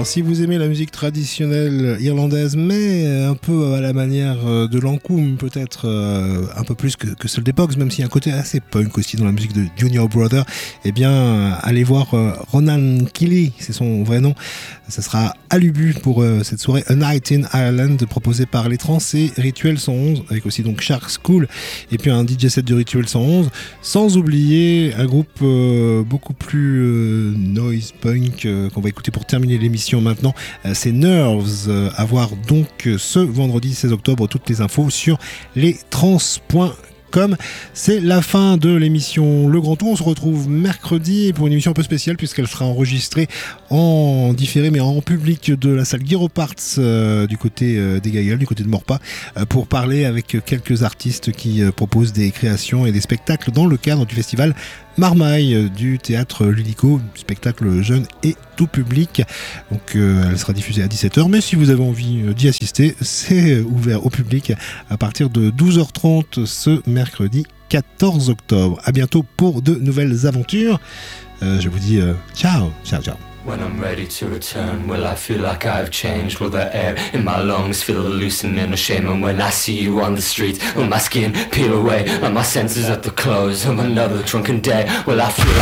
Alors si vous aimez la musique traditionnelle irlandaise, mais un peu à la manière de l'Ankoum, peut-être un peu plus que celle des Pogs, même s'il y a un côté assez punk aussi dans la musique de Junior Brother, eh bien allez voir Ronan Keeley, c'est son vrai nom. Ça sera à l'Ubu pour cette soirée A Night in Ireland proposée par les Trans et Rituel 111, avec aussi donc Shark School et puis un DJ set de Rituel 111, sans oublier un groupe beaucoup plus noise punk qu'on va écouter pour terminer l'émission maintenant, c'est Nerves, à voir donc ce vendredi 16 octobre. Toutes les infos sur lestrans.com. C'est la fin de l'émission Le Grand Tour. On se retrouve mercredi pour une émission un peu spéciale puisqu'elle sera enregistrée en différé mais en public de la salle Guéroparts du côté des Gailleuls, du côté de Morpa, pour parler avec quelques artistes qui proposent des créations et des spectacles dans le cadre du festival Marmaille du théâtre Ludico, spectacle jeune et tout public. Donc elle sera diffusée à 17h, mais si vous avez envie d'y assister, c'est ouvert au public à partir de 12h30 ce mercredi 14 octobre. À bientôt pour de nouvelles aventures. Je vous dis ciao. When I'm ready to return, will I feel like I've changed? Will the air in my lungs feel the loosening of shame? And when I see you on the street, will my skin peel away? Are my senses at the close of another drunken day? Will I feel like